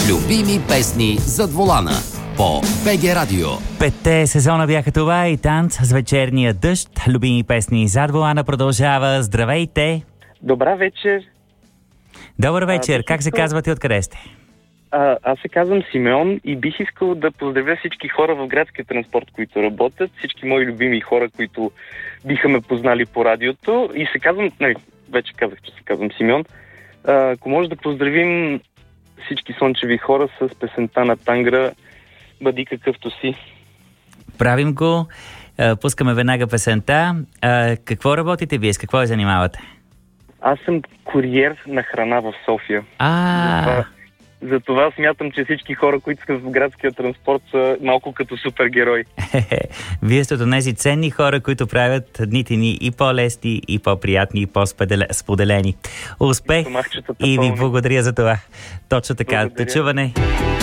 Любими песни зад волана по БГ Радио. 5 сезона бяха това и танц с вечерния дъжд. Любими песни зад волана продължава. Здравейте! Добра вечер! Добър вечер! Как се казвате, откъде сте? Аз се казвам Симеон и бих искал да поздравя всички хора в градския транспорт, които работят, всички мои любими хора, които биха ме познали по радиото. И се казвам, вече казах, че се казвам Симеон. Ако може да поздравим всички слънчеви хора с песента на Тангра "Бъди какъвто си". Правим го. Пускаме веднага песента. Какво работите вие? С какво я занимавате? Аз съм куриер на храна в София. Затова смятам, че всички хора, които са в градския транспорт, са малко като супергерои. Вие сте от тези ценни хора, които правят дните ни и по-лесни, и по-приятни, и по-споделени. Успех и ви благодаря за това. Точно така. До чуване.